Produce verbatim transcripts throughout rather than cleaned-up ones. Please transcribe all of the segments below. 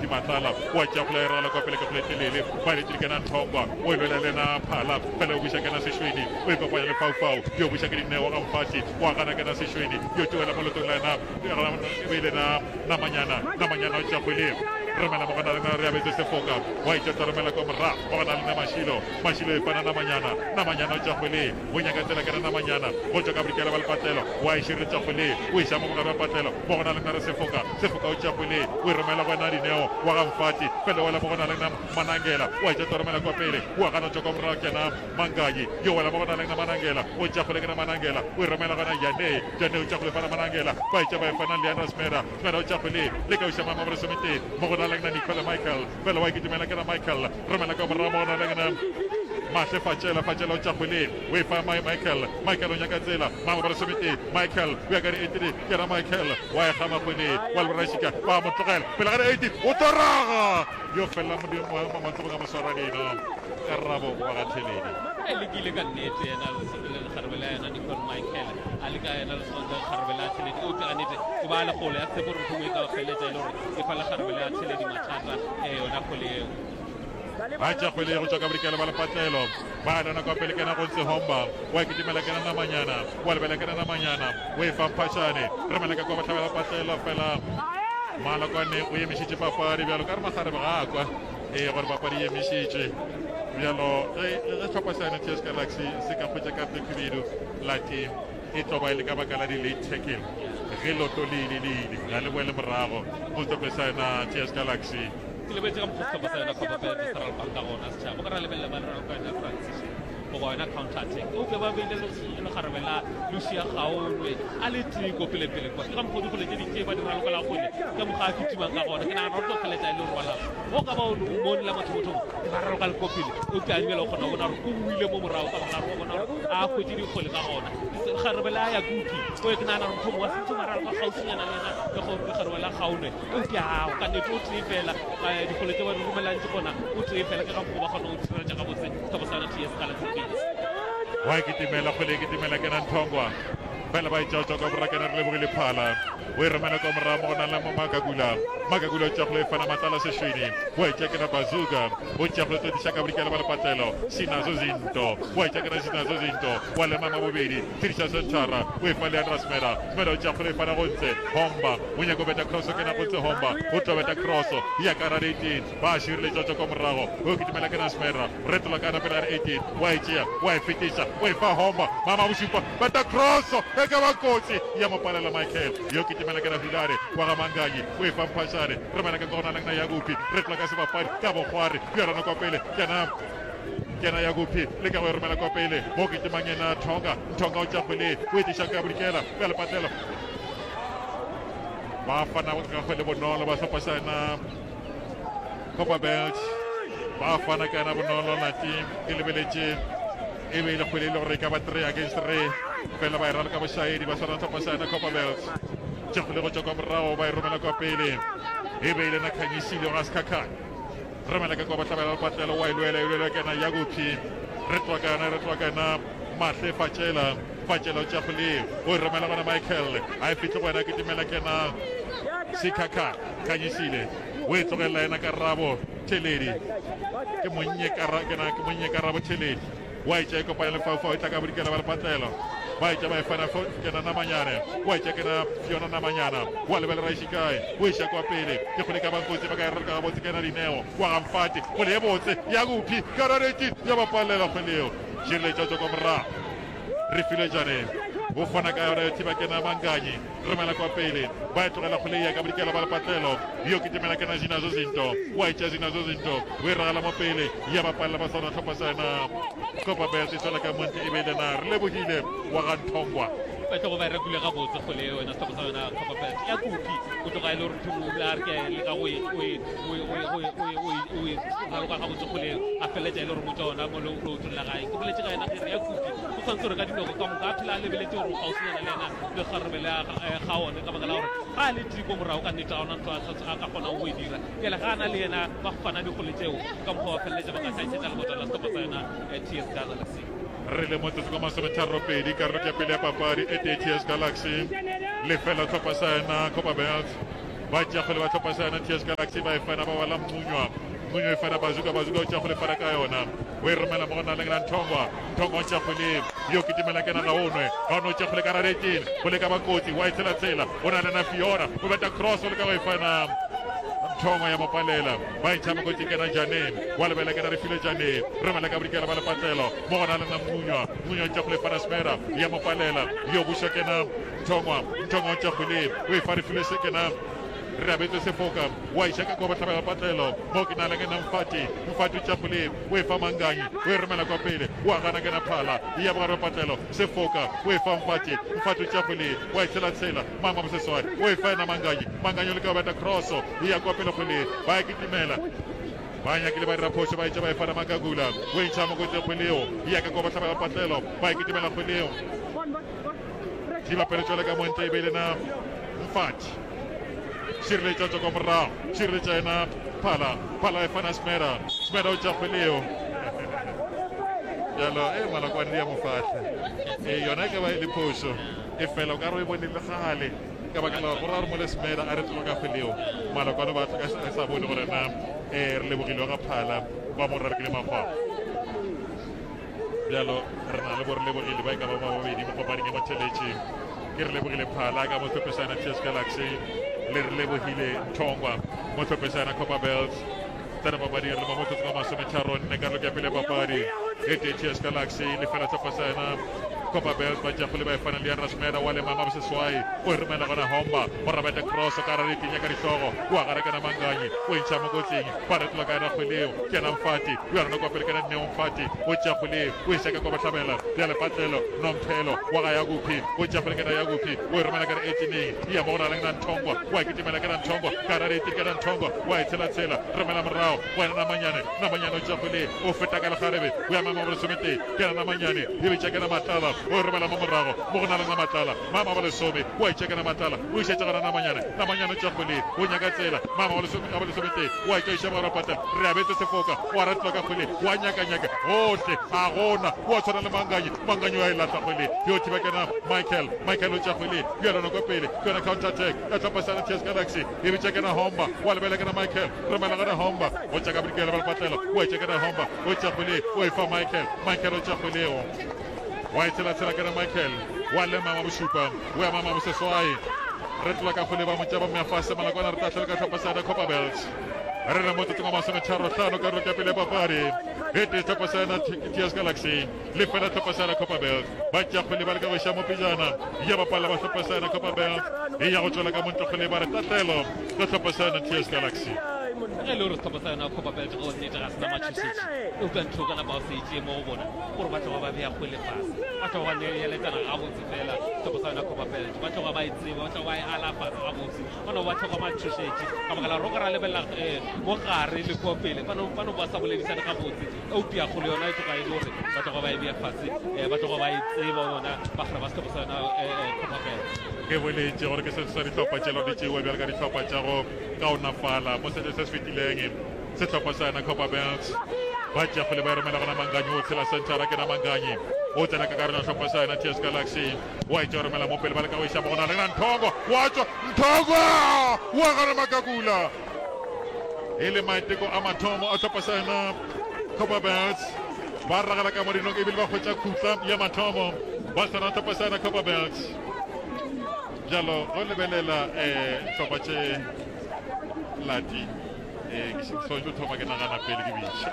di matlala wa tja go le rala kwa pele ka pletelele ba le tlikana nthongwa o le le na phala pele o bisha kana seshweni o ipapa le faufau yo bisha ke dineo ga mfati wa kana kana seshweni yo tuela moloto lana e le na na manyana na manyana o tja go le remela mogana le na re abetse sefoka wa itse remela ko mra mogana le na mashilo mashilo e pana na manyana na manyana o tja go le o nyaka tsela kana na manyana go tja ka brikela ba le patelo wa ishire tja go le o isha mo mogana patelo mogana le na re sefoka sefoka o tja go le o remela go na dineo wa ga mfati pele wala mogana le na manangela wa itse remela kwa pele wa kana tja ko mra kana mangayi yo wala mogana le na manangela o tja go le kana manangela o remela kana yane jane o tja go le pana manangela ba itse ba fana le ana smera smera o tja go le le ka o shama mo resomite mogana le na Nicola Michael pele wa ikitimela kana Michael remela ka mra mogana le kana Mashe Fachela Fachela o tja go le we fa Michael Michael o nyaka tsela mama ba resomite Michael we ga re etile ke ra Michael wa ga ma go le wa le rashika ba mo tlogela pele ga re eti o toraga yo fela mo di mo mo tsoga mo swara le no karabo wa ga theledi ele gile ka nete yena le kharabela yena Nicole Michael ali ka yena le songa kharabela theledi o tla nete ke ba le gole ya tsebo re thungwe ka feletsa ile re e fa la kharabela theledi mathata e yona khole ba tja go le go tja ka brikela ba le patlelo ba na kwa pele kana go se homba wa ke dimela kana na manyana wa le bela kana na manyana we fa phashane re mela ka kwa batla ba patlelo fela mala kwa ne o yemishitse papadi bjalo ka re magare ba kwa e gore papadi yemishitse bjalo re tlhopha sana T S Galaxy se ka khotsa ka pekbidu la team e tloba ile ka baka la di late tackle re lotolile lile ga le boele morago go tlhopha sana T S Galaxy le betse ka motho ba sana ka ba Central Bank ka gona se tshaba ka ra lebella ba re ka na transition go bona counter attack o ke ba beile le le kharabela Lucia Gaonwe a le tiko pele pele kwa ka mphodi go le di ke ba dira lo ka la gone ka mo ga fitima ka gona ke na re tlo khaleta ile rwala o ka ba o mo la motho motho ba re ka le kopile o ke a ngela go na bona re o buile mo morao ka bona re bona a khwetse di go le ka gona kharabela ya kuki o ke na na motho mo se tsoma ra ka gausinyana le na le go re kharabela Gaonwe o ke a ka ne to tsifela di go le tse ba di rumelang tse bona o tsifela ke ga go ba gona o tsira ja ka botse ka bosana T S Galaxy wa ikitimela go le ikitimela ke na nthongwa fela ba itsa tsa ka bra ke na le bogile phala we re mena ka mra mo na la mo makagula makagula tsa go le fana matala se shwini we tsa ke na bazuka o tsa go tsa ka brikela ba le patlelo sinazo zinto we tsa ke na sinazo zinto wa le mama bobedi tirisa sentara we fa le Andras Mera Mera tsa go le fana go ntse homba o nya go beta cross ke na go ntse homba o tla beta cross ya ka ra eighteen ba shirle tsa ka morago o kitimela ke na Smera re tla ka na pela eighteen wa itsa wa fitisa we fa homba mama bushipa beta cross e ka ba kotsi ya mo palela Michael yo kitimela ke na Hilare wa ga Manganyi we fa phashane re mena ka gona na ya gupi re tla ka se ba padi ka bo khware ya rana kwa pele kana kena ya gupi le ka go romela kwa pele mo ke temangena thonga thonga o tsa pele o etisha ka brikela ka le patelo ba fana ka go le bonolo ba sa pasana Copa Belt ba fana kana bonolo na team ke lebeletse e be ile go le gore ka ba three against three pele ba irala ka ba shaedi ba sona tsa pasana Copa Belt tsa go le go tsa kwa morao ba romela kwa pele e be ile na khanyisile ga skaka remela ka kwa batla ba patela wa ilwela ilwela kana ya gupi re twa kana re twa kana mahle fatshela fatshela tsa go le o remela kana Michael a fitse go ena ke dimela kana sikaka khanyisile we tsogela ena ka rabo theledi ke monnye ka ra kana ke monnye ka rabo theledi wa itse ko pa le fa fa itla ka bodikela ba le patela ba itse ba fana fo kana na manyane wa itse kana Fiona na manyana wa le bele ra ishikai we isha kwa pele ke go le ka bankotse ba ka re ka botse kana dineo wa ga mfati go le botse ya gupi ka ra reti ya ba palela kgeleo jile tsa tsa ko mra re file jane o fana ka re tiba ke na Manganyi remela kwa pele ba tlogela go le ya ka bodikela ba le patelo yo ke temela kana zina zo zinto wa itse zina zo zinto we rala mo pele ya ba palela ba sona tlhopa sana Copa Belt e tsela ka monte e bele na re lebogile wa ga Nthongwa ba tlo go ba re kule ga botse go le wena tlhopa sana Copa Belt ya kupi o tlo ga ile re thumu la re ke le ka we we we we we we ga lo ka ga botse go le a feletse ile re mo tsona mo lo lo tla ga ke boletse ga ena ya kupi go tsantse re ka dilo ka mo ka phela le beletse re ga usina le ena le kharabela ga one ka baka la gore ga le tiko morao ka neta ona ntwa a ka gona o e dira ke le gana le ena ba fana di go letseo ka mo go feletse ba ka sa itse le botala tlhopa sana T S Galaxy re le motse go masome tharo pedi karolo ya pele ya papadi e T S Galaxy le fela tlhopa sana Copa Belt ba tja go le ba tlhopha sana T S Galaxy ba e fana ba wala mmunywa mmunywa e fana bazuka bazuka o tja go le fana ka yona o e romela mo go na leng la Nthongwa Nthongwa o tja go le yo kitimela kena ga onwe ga no tja go le ka raretini go le ka bakotsi wa itsela tsela o na le na Fiona o beta cross o le ka wa e fana Nthongwa ya mapalela ba itshama go tikena janeng wa lebela kena re file janeng re mala ka brikela ba le patlelo mo gona le na mmunywa mmunywa tja go le fana smera ya mapalela yo busha kena Nthongwa Nthongwa tja go le o e fare file se kena re abetse sefoka wa ishaka go batla ba patlelo mo ke na le kena Mfati Mfati tja go le o e fa Manganyi o e remela kwa pele wa gana kena phala ya ba re patlelo sefoka o e fa Mfati Mfati tja go le wa itsela tsela mama mo seswa o e fa na Manganyi Manganyi le ka bata cross ya kwa pele go le ba kitimela banya ke le ba dira phosho ba itse ba e fana Magagula o e tshama go tse kgweleo ya ka go batla ba patlelo ba kitimela kgweleo di ba pele tswela ka monte e bele na Mfati Shirley tsa go morao Shirley tsa ena phala phala e fana Smera Smera o tja kgweleo yalo e mala kwa ndi ya mofahle e yona ke ba ile phosho e fela o ka re bone le gale ka ba ka la go ra mo le Smera a re tlo ka kgweleo mala kwa ba tla ka sa bone gore na e re le bogile ga phala ba mo re ke le magwa yalo re na le bore le bogile ba ka ba ba bedi mo ba ringe mo telechi ke re le bogile phala ka mo topesana T S Galaxy le re le bogile Nthongwa mo topesana Copper Bells tsena babadi re mo mo tsoga masome tharo nne ka lo ke pele babadi e T S Galaxy le fela topesana Copper Bells ba tja go le ba e fana le ya Rasmeda wa le mama ba seswai o e remela gona Homba mo rabeta cross ka ra re tinya ka ditlogo wa ga re kana Manganyi o e tshama go tseng ba re tloga ka ra kgweleo ke na Mfati o ya rona kwa pele kana nne Mfati o tja go le o e shaka kwa batlhabela ya le patlelo Nomphelo wa ga ya guphi o tja go le kana ya guphi o e remela ka re eighteen ya mo na le na Nthongwa wa kitimela kana Nthongwa ka ra re tikela Nthongwa wa e tsela tsela remela morao wa na Manyane na Manyane o tja go le o feta ka le garebe o ya mama ba somete ke na Manyane e be tja kana Matala o remela mo morago mo gona le na Matala mama ba le some o itse kana Matala o itse kana na Manyane na Manyane tja go le o nyaka tsela mama ba le some ka ba le somete o itse isha ba ra patela re abetse sefoka wa ra tloka go le wa nyaka nyaka ohle a gona o tsona le Manganyi Manganyi wa ila tla go le yo tiba kana Michael Michael o tja go le yo rona go pele kana counter attack ka tla pasana T S Galaxy e be tja kana Homba wa le bele kana Michael remela kana Homba o tja ka brikela ba patela o itse kana Homba o tja go le o e fa Michael Michael o tja go le o wa itsela tsela kana Michael wa le mama moshupa o ya mama moseswai re tloga ka go le ba mo tja ba me afase mala kwana re tla ka tlhopa sa Copper Bells re re mo tsetsa masome tharo tlhano ka re ka pele papadi e te tlhopa sa T S Galaxy le fela tlhopa sa Copper Bells ba tja go le ba le ka go sha mo pejana ya ba pala ba tlhopa sa Copper Bells e ya go tswela ka montle go le ba re tatlelo ka tlhopa sa T S Galaxy e le gore tlhopha sa yona Copper Belt go nnete ga sena matšhošetše o ka ntho kana ba o se itse mo go bona gore ba tloga ba beya kgwele fase ba tloga ba neeletsana gabotse fela tlhopha sa yona Copper Belt ba tloga ba e tseba ba tloga ba e alafatsa gabotse bano ba tloga matšhošetše ka baka la roka ra lebelela mo gare le kwa pele bano ba sa boledisane gabotse eupia kgolo yona e tloga e le gore ba tloga ba e beya fase ba tloga ba e tseba bona ba gare ba se tlhopha sa yona Copper Belt ke boletse gore ke se sa ditlhopha tšelo di tšewa bjale ka ditlhopha tša go kaonafala mo sete se se fetileng setlhopha sa yona Copper Belts ba tja go le ba romela gona Manganyi o tshela centera ke na Manganyi o tsena ka karolo tlhopha sa yona T S Galaxy wa itse romela mo pele ba le ka go isa mo gona le na Nthongwa wa tswa Nthongwa wa gana Magagula e le maiteko a mathomo a tlhopha sa yona Copper Belts ba ragela ka mo dinong ebile ba kgwetsa khutla ya mathomo ba tsena tlhopha sa yona Copper Belts jalo go lebelela tlhopha tše lati ke seo thoma ke nagana pele ke bitša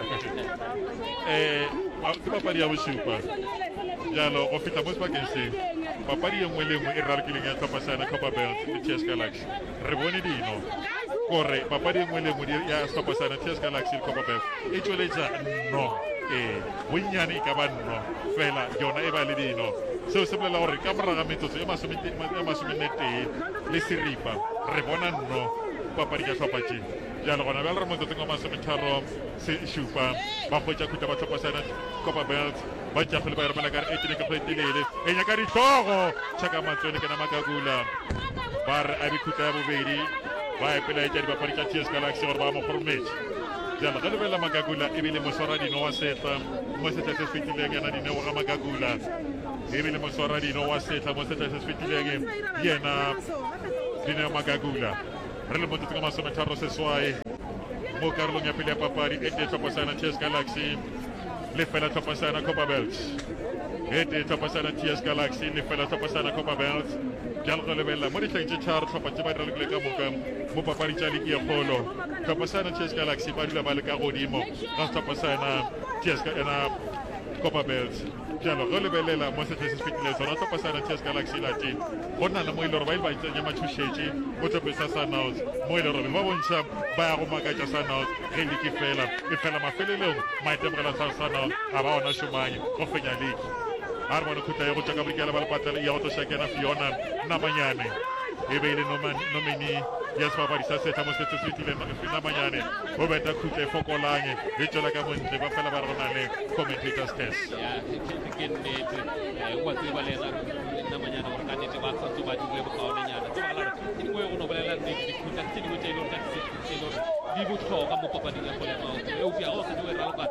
ke papadi ya bosupa jalo go fitlha mo sebakeng se papadi ye nngwe le nngwe e rarokileng ya tlhopha sa yona Copper Belts le T S Galaxy re bone dino kore papadi ye nngwe le nngwe ya tlhopha sa yona T S Galaxy le Copper Belts e tsweletša no ee bonnyane e ka ba nno fela yona e ba le dino seo se bolela gore ka moraga metsotso e masomenetee le seripa re bona nno papadi ka tlhopha tše jalo gona bjale re motsotsong wa masometharo se šupa ba kgwetša khutla ba tlhopha sana Copper Belts ba tšagole ba e romela ka re etene ka kgwetelele e nyaka ditlogo tšhaka matswele ke na Magagula ba re a dikhutla ya bobedi ba epelaetša dibapadi tša T S Galaxy gore ba mo gormetše jalo ge lebela Magagula ebile moswara dino wa setla mo setla se se fetileng yana dineo ga Magagula ebile moswara dino wa setla mo setla se se fetileng yena dineo Magagula re le motsotso ka masometharo seswai mo karolong ya pele ya papadi e tee tlhophosana T S Galaxy le fela tlhophosana Copperbelt e tee tlhophosana T S Galaxy le fela tlhophosana Copperbelt jalo go lebelela mo ditlheng tse tharo tlhopha tse ba direlekile ka moka mo papadi tsa leki ya kgolo tlhophosana T S Galaxy ba dula ba le ka godimo ga tlhophosana T S ena Copperbelt jalo go lebelela mo setlhe se se fetileng sona tlhophosana T S Galaxy lati go nna le mo ile gore ba ile ba itsenya mathušetše go tlhophisa Sunhouse mo ile gore ba bontšha ba ya go makatša Sunhouse ge leki fela e fela mafelelong maitemogela sa Sunhouse a ba ona šomanye go fenya leki a re bone khutla ye go tšaka borikela ba lepatela ya go tloša kena Fiona Namanyane e be ile nomini ya sebapadi sa setla mo setho se fetileng Namanyane go beta khutla e fokolanye e tšwela ka montle ba fela ba re go na le commentators test ke nnete wa tseba le Namanyane gore ka nnete ba santse ba dirile bokaonenyana tse ba la re ke dingwe go nobelela nnete dikhutla tse dingwe tse e le gore ka tse e le gore di botlhokwa mo papading ya kgole ya maoto e upia go se diwe raloka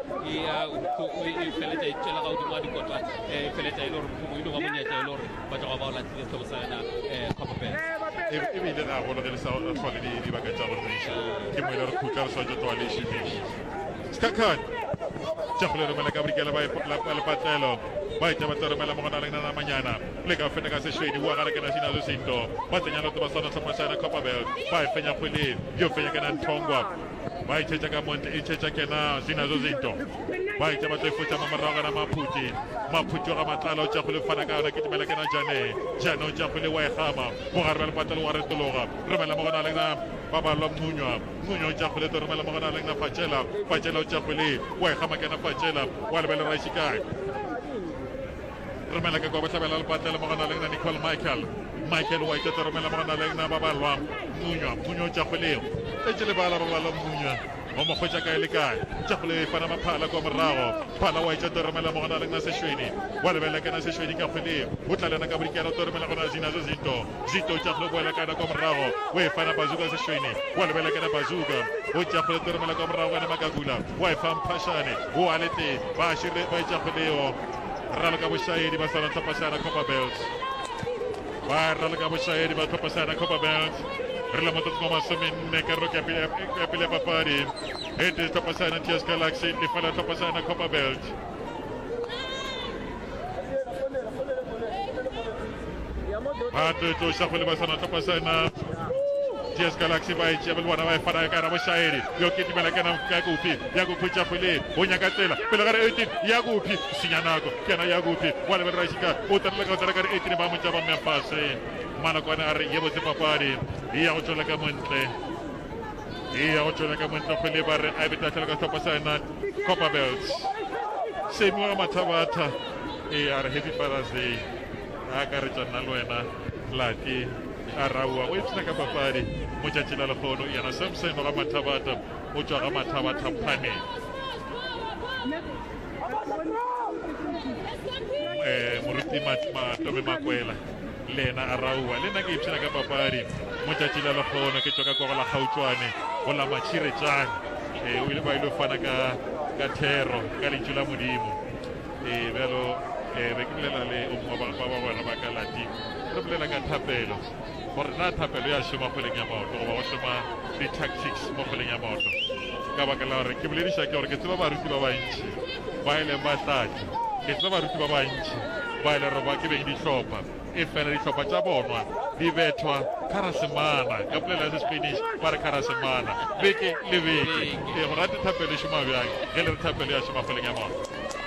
e feletša e tšwela ka godimo ga dikotla e feletša e le gore moile wa monyetla e le gore ba tsa go ba o latlile tlhobosana Copperbelt e bile na go le le sa tlhole di baka tsa go reša ke mo ile re khutla re swatša toa le šimiši Skakhan tša go le romela ka borikela ba lepatlelo ba itša ba tseromela mo go na le Namanyana le ka feta ka sešwedi wa gare ke na Sinazo Sinto ba tsenya loto ba sona tlhophosana Copperbelt ba e fenya kgweleng yo fenya ke na Nthongwa ba itšhetša ka montle e tšhetša kena Sinazo Sinto ba itša ba tlo e fotša mo morago kana Maphuti Maphuti wa ga matlalo tša go le fana ka yona ke timela kena Jane Jane o tša go le wa e gama mo gare ba lepatlelo wa retologa romela mo go na le na ba balwa Mmunywa Mmunywa o tša go le to romela mo go na le na Fatšela Fatšela o tša go le wa e gama kena Fatšela wa lebele Raishikae romela ka kwa ba tlhabela lepatlelo mo go na le na Nicole Michael Michael wa itša romela mo go na le na ba balwa Mmunywa Mmunywa o tša go le e tše le bala ba balwa Mmunywa mo mo khotsa kae le kae tša go le fana maphala kwa morago phala wa itša toromela mo go na le na sešweni wa lebele ka na sešweni ka kgweleng o tla lena ka borikela toromela go na Sinazo Sinto Sinto tša go le boela kana kwa morago o e fana Bazuka sešweni wa lebele ka na Bazuka o tša go le toromela kwa morago kana Makagula wa e fa Mphashane o a le teng ba šire ba itša go leo ralo ka bošaedi ba sana tlhophosana Copperbelt ba ralo ka bošaedi ba tlhophosana Copperbelt re le motsotso mo masomenne ka roke ya pele ya papadi e tee tlhophosana T S Galaxy le fela tlhophosana Copperbelt ba tloša go le ba sana tlhophosana T S Galaxy ba itšea le bona ba e fana ka ra bošaedi yo ketimela kena ka kupi ya go khutša kgweleng o nyaka tsela pele ga re eighteen ya kupi senya nako kena ya kupi wa lebele Raishika o tlela ka tsela ka re eighteen ba mo tša ba Memphis malakwane a re ye botse papadi e ya go tšwela ka montle e ya go tšwela ka montle kgwele ba re a betatlhela ka tlhophosana Copperbelt semi wa mathabatha e a re happy Father's Day a ka re tša nna le wena lati a raua o ipsena ka papadi mo tšatši la lekgono yana Samson ga mathabata o tšwa ga mathabata Pane moruti Matome Makwela le ena a raua le nna ke ipsena ka papadi mo tšatši la lekgono ke tšwa ka kwa go la Gautšwane go la Matšhiretšane o ile ba ile fana ka ka thero ka lentšu la modimo bjalo be ke bolela le o mongwe ba bona ba ka lati re bolela ka thapelo gore na thapelo ya šoma kgweleng ya maoto goba go šoma di-tactics mo kgweleng ya maoto ka baka la gore ke bolediša ke gore ke tseba baruti ba bantši ba e leng ba tlatši ke tseba baruti ba bantši ba e le gore ba ke beng dihlopha e fela dihlopha tša bonwa di bethwa karasemana ka polela ya se-Spanish ba re karasemana beke le beke e go rate thapelo e šoma bjang ge le re thapelo ya šoma kgweleng ya maoto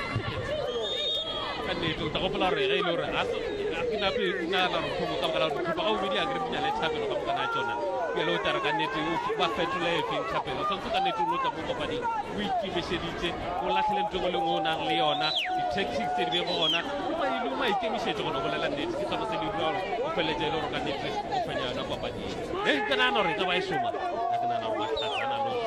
ka nnete o ta gopola gore ge e le gore ke nape nna la re kgomo ka bokala tlhopha ga o bedi a kere le thapelo ka bokana tsona pele o tara ka nnete ba fetola e feng thapelo santse ka nnete o no tla mo kopading o ikemišeditše o latlhele ntho go leng o nang le yona di-tactics tse di be go gona o maikemišetše gona go lela nnete ke sona se di dira gore o feletse e le gore ka nnete o fenya yona papading e ke nagana gore e ka ba e šoma a ke nagana gore matlhatsana le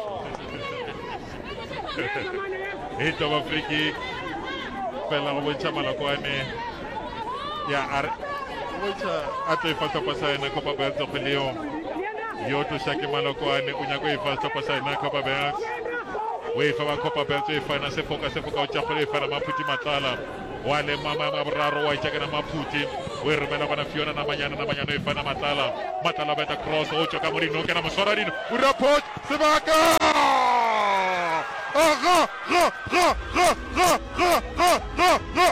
e toba free kick fela go bontšha malakwane ya a bontšha a tlo e fa tlhopha sa ena Copperbelt kgweleo yo tloša ke malakwane o nyako e fa tlhopha sa ena Copperbelt o e fa ba Copperbelt o e fana sefoka sefoka o tša kgwele e fana Maphuti Matlala wale mama mabraro wa itshaka na maphuti o remela bana Fiona na manyana na manyana e fana Matala Matala beta cross o tshaka morino ke na mosora dino o report sebaka aga ga ga ga ga ga ga ga ga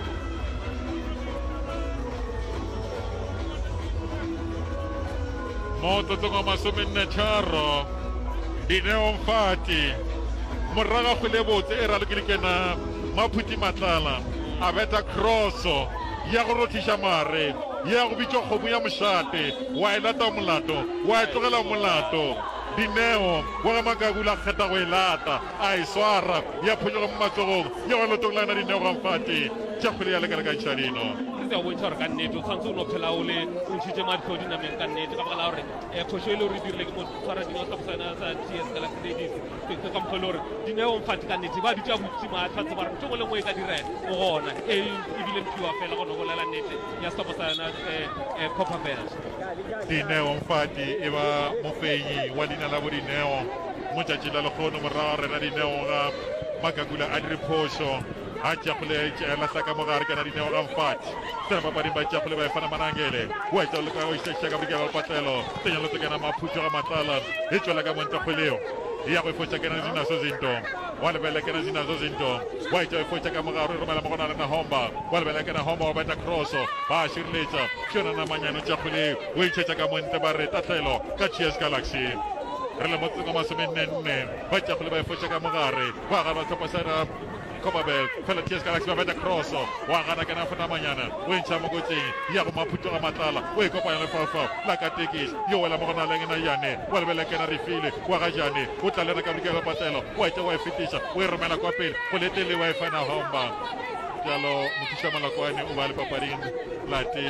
moto tsoga masomenne tharo Dineo Mfati moraga go le botse e ra le kena maphuti Matlala a beta crosso ya go rothisha mare ya go bitso kgomo ya moshate wa elata molato wa tlogela molato Dineo wa ga Makabula kgeta go elata a e swara ya phonyoga mo matsogong ya go lotoglana Dineo ga Mfati tša kgwele ya lekala ka tšhalino ya bontšha gore ka nnete o tshwanetse o no phela o le o ntšhitše matlho dinameng ka nnete ka baka la gore phoso e le gore e dirile ke mo tshwara dino sa bosana sa T S Galaxy Ladies ka mokgwa le gore Dineo Mfati ka nnete ba dutse a botse matlha tse ba re ntho ngwe le ngwe e ka dire o gona e ebile mphiwa fela go no bolela nnete ya setlhopha sa yona Copperbelt Dineo Mfati e ba mofenyi wa leina la bo Dineo mo tšatši la lekgono morago rena Dineo ga Makabula a dire phoso a tšakgole la hlaka mogare kana Dineo ga Mfati tsena papading ba tšakgole ba e fana Manangele wa etša le ka go išešša ka borikela patlelo tenyalo tse kana maphutso ga Matlala e tšwela ka montakgoleo e ya go efotša kena dinaso zinto wa lebele kena dinaso zinto wa etša efotša ka mogare o romela mo gona le na Homba wa lebele kena Homba wa beta crosso ba a širiletša Fiona na manyano tšakgole o itšhetša ka monte ba re tatlelo ka T S Galaxy re le motse ka masomennenne ba tšakgole ba efotša ka mogare ba ga ba tlhopasana Copperbelt fela T S Galaxy ba beta crosso wa gana kena fana manyana o ntšha mo kotseng ya go maphuto ga Matlala o e kopanya le faufau la ka tekisi yo wela mo gona leng na yane wa lebele kena refile wa ga jane o tla le re ka borikela patlelo wa etša wa e fetiša o e romela kwa pele go letele wa e fana Homba jalo mothuša Malakwane o ba le papading late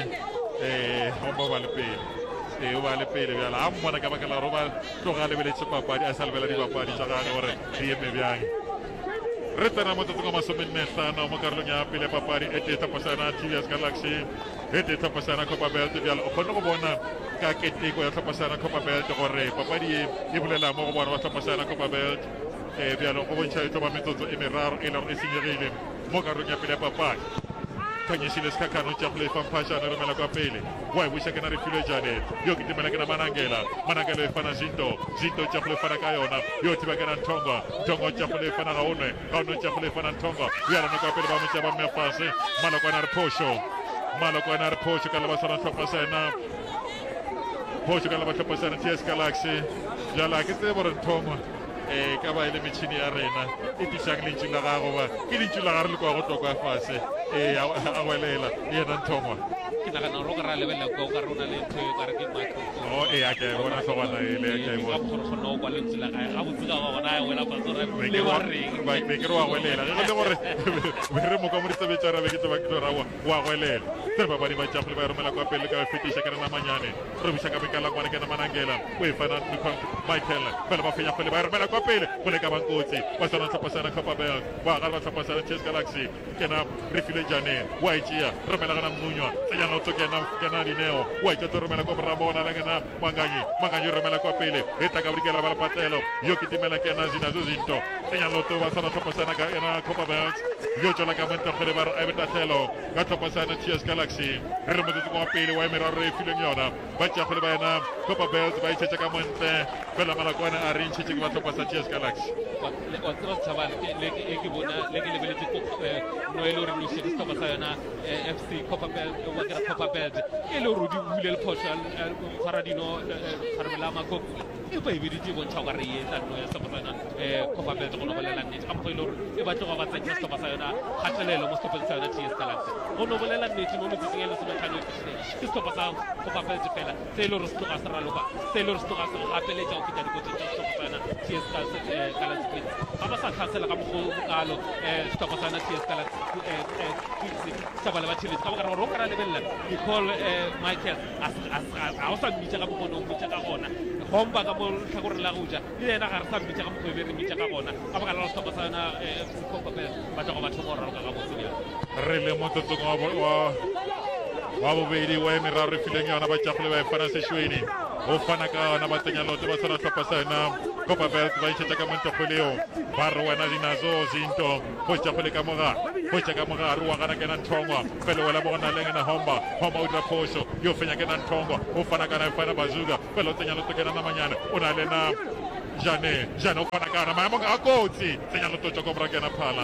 um Homba o ba le pele e o ba le pele bjala a mmona ka baka la gore o ba tloga a lebeletše papadi a sa lebela dipapadi tša gage gore di eme bjang re tsena mo tsatsong a masomenne hlano mo karolong ya pele papadi e te tlhopasana T S Galaxy e te tlhopasana Copperbelt bjalo o kgonne go bona ka keteko ya tlhopasana Copperbelt gore papadi e e bolela mo go bona ba tlhopasana Copperbelt um bjalo go bontšha e tlo ba metsotso e meraro e le gore e senyegile mo karolong ya pele ya papadi kanyesile sekhakano tša go lefa mphashana e romela kwa pele wa e buša ke na re filwe janet yo ke timela ke na Manangela Manangela e fana zinto zinto tša go le fana ka yona yo thiba ke na Ntongo Ntongo tša go le fana ga one ga one tša go le fana Ntongo bjalano kwa pele ba motša ba mmefase Malokwane a re phošo Malokwane a re phošo ka lebasana tlhopha sena phošo ka leba tlhopha sena T S Galaxy bjala ke tsebe gore Ntongo eh ka ba ile metšhini ya rena e tišang lentšu la gago ba ke lentšu la gare le kwa go tlokwa fase eh a welela yena Nthongwa ke nagana gore o ka ra lebelela kwa o ka rona le ntho e ka re ke matlo o e a ke bona tlogwana ele a ke bona go kgona go kwa lentšu la gae ga botse ka gona a wela pasora le wa reng ba be ke re wa welela ge le gore be re mo ka mo ditšabetša ra be ke tloba ke tlo ra wa welela tsere ba badi ba tšafole ba romela kwa pele ka fetiša ke na manyane re buša ka mekalangwane ke na Manangela o e fana Michael fela ba fenya kgole ba romela kwa pele go le ka bankotsi ba sana tlhopasana Copperbelt ba gare ba tlhopasana T S Galaxy ke na refile jane wa e tšea romela ka na Mmunywa tsenyana o tso ke na Dineo wa itša tlo romela kwa borabona le ke na Manganyi Manganyi o romela kwa pele e tla ka borikela ba le patlelo yo ke timela ke na Zinazo Zinto tsenyana o to ba sana tlhopasana ka ena Copperbelt yo tšola ka montakgole ba re a betatlelo ka tlhopasana T S Galaxy re re motsotso wa pele wa emeraro e fileng yona ba tšakgole ba ena Copperbelt ba itšhetša ka montle fela Malakwane a re ntšhetše ke ba tlhopasa T S Galaxy wa tseba tšhaba le ke bona le ke lebeletse no e le gore lošie ke setlhopha sa yona F C Copperbelt wa kera Copperbelt e le gore o di bule le phoso tshwara dino kgarabela Makabula e ba ebeditse bontšha o ka re e etsa no ya setlhopha sa yona Copperbelt go no bolela nnete ka mokgwa e le gore e batlo go ba tsentša setlhopha sa yona kgatlhelelo mo setlhopheng sa yona T S Galaxy go no bolela nnete mo metsotsong e le sometlhano e fitlhileng ke setlhopha sa Copperbelt fela se e le gore se tloga se raloka se e le gore se tloga se gapeletša go feta dikotsing tša setlhopha sa yona T S Galaxy ga ba sa tlhasela ka mogokalo setlhopha sa yona T S Galaxy sa ba le ba tšhelete ka bokare gore o ka ra lebelela Nicole Michael ga o sa mmitša ka mokgone o mmitša ka gona Homba ka mo tlhakoreng la go ja le yena ga re sa mmitša ka mokgwe be re mmitša ka gona ka baka la setlhopha sa yona F C Copperbelt ba tla go batho go raloka ka botse bjang re le motsotsong wa bobedi wa emeraro e fileng yona ba tšakgole ba e fana sešweni o fana ka ona ba tsenya loto ba tshwana tlhopha sa yona Copa Belt ba itshetsa ka montokgoleo ba re wena dinazo zinto go tsa go le ka moga go tsa ka moga re wa kana kena nthongwa pele wala bona le ngena homba homba o dira phoso yo fenya kena nthongwa o fana kana fana bazuka pele o tsenya loto kena na manyana o na le na jane jane o fana kana maemo a kotsi tsenya loto tsa go bra kena phala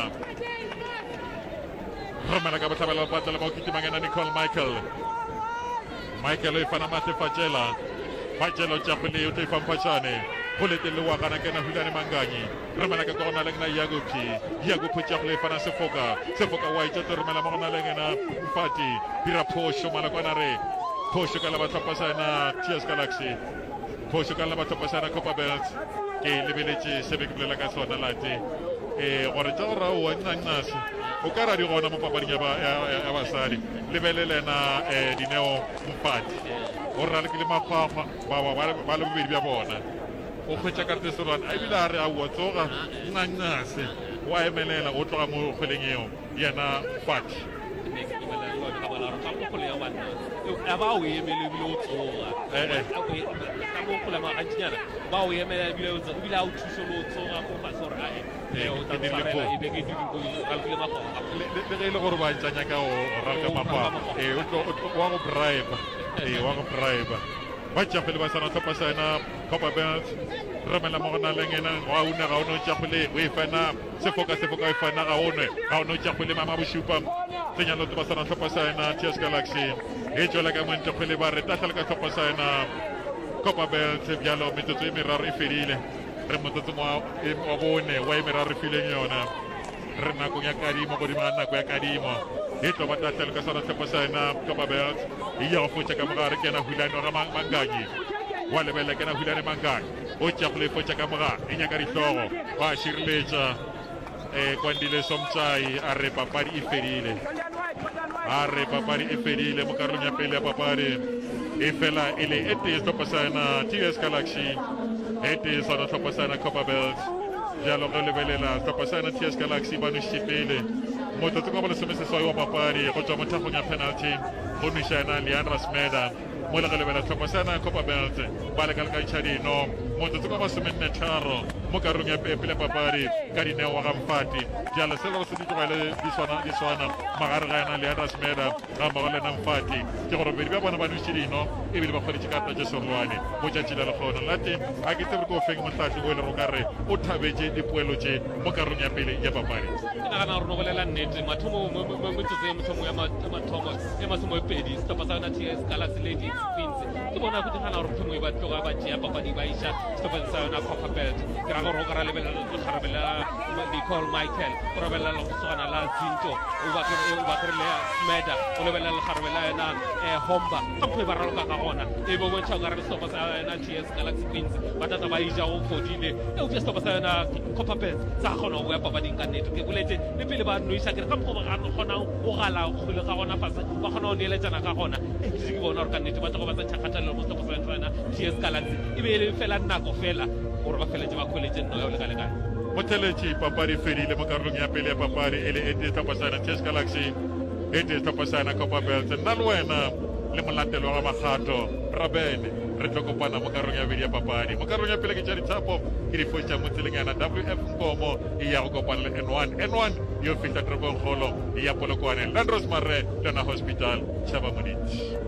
romela ka batlhabela ba tla ba kitima ngena Nicole Michael Michael e fana mate fatshela fatshelo tsa go le o tla fampashane go le tele wa kana kena hulane manganyi romela ka kona le ngena yago phi yago phi tsa go le fana sefoka sefoka wa itse romela mo gona le ngena mfati dira phosho mala kwana re phosho ka la batlhapasana T S Galaxy phosho ka la batlhapasana Copa Belt ke lebeletse se be ke bolela ka sona late eh gore tsa ra o nna nnase o ka ra di gona mo papading ya ba ya basadi lebelele na eh Dineo Mfati o rra le ke le makgwakgwa ba ba ba le bobedi bja bona o khwetsa ka tesorwana a bile a re a o tsoga nna nnase wa emelela o tloga mo kgweleng eo yena Mfati aba o emele bile o tsoga eh eh ka mo kula ma antinyana ba o emele bile o tsoga bile o thuso lo tsoga go fa sore a e o ta tsarela e be ke di go al bile ma go le le le gore ba tsanya ka o raka mapa eh o tlo wa go bribe eh wa go bribe ba tsa pele ba sana tlhopa sana Copa Belt romela mo gona lengena wa una ga ono tsa go le o e fana sefoka sefoka e fana ga ono ga ono tsa go le mama boshupa tsenya lo ba sana tlhopa sana T S Galaxy e tswela ka monte go le ba re tatla ka tlhopa sana Copa Belt bjalo metsotso e meraro e fedile re motsotso mo wa bone wa e meraro e fileng yona re nako ya kadimo go di mana nako ya kadimo e tlo ba tatla ka sana tlhopa sana Copa Belt e ya go fotsa ka mogare ke na hulane ra manganyi wa lebele ke na hulane manganyi o tsa go le fotsa ka mogare e nyaka ditlogo ba shirletsa eh kwandile somtsai a re papadi e fedile a re papadi e fedile mo karolong ya pele ya papadi e fela ile e te sto pasana T S Galaxy e te sona sto pasana Copa Belt jalo go lebelela sto pasana T S Galaxy ba no shipele mo totse go ba le semese so wa papadi go tswa mo thafong ya penalty go nishana Leandra Smeda mo le lebela sto pasana Copa Belt ba le ka ka itshadino mo totse go ba semenne tharo mo karolong ya pele papadi ka Dineo wa Mfati jalo se go se ditlogele di swana di swana magare ga yana Leandra Smeda ga mo le na Mfati ke gore be ba bona ba no shidino e bile ba kgone tshikata tse sorwane mo tsa tshila le gona late a ke tsebe go feng mo tlatse go le ro kare o thabetse dipoelo tse mo karolong ya pele ya papadi ina kana ro bolela nnete mathomo mo metsotso ya mothomo ya mathomo e masomo e pedi sto pasana T S Galaxy Lady Queens ke bona go tsana ro thomo e ba tloga ba tšea papadi ba isha sto pasana Copa Belt ke ra go ro kara lebela go kharabela Nicole Michael go rabela lo tswana la Zinto o ba ke o ba ke le Smeda o lebela le kharabela na eh Homba ka pwe ba ra ka ka gona e bo bo tšha kara sto pasana T S Galaxy Queens ba tata ba isha go fodile e o sto pasana Copa Belt sa gona go ya papadi ka nnete ke boletse le pele ba no isha ke ka go ba gona o gala go le ga gona fase ba gona o neletsana ka gona e ke bona re ka nnete ba tloga ba tsa tšhakgatela mo sto pasana T S Galaxy e be le fela nako fela gore ba feletse ba college no yo le ka le ka motheletši papadi fedile mo karolong ya pele ya papadi e le e te tlhopasana T S Galaxy e te tlhopasana Copa Belt nna le wena le molatelo wa magato rabene re tlo kopana mo karolong ya bedi ya papadi mo karolong ya pele ke tša dithapo ke di fotša mo tseleng yana W F Nkomo e ya go kopana le N one N one yo fihla toropong kgolo ya Polokwane Landros Mare lona hospital Chaba Moditi.